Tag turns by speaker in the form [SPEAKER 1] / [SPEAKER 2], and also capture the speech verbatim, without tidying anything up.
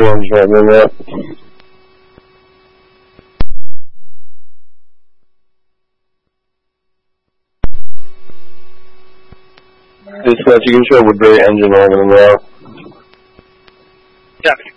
[SPEAKER 1] one's running that. Dispatch, you can show Woodbury engine running now.
[SPEAKER 2] Yeah.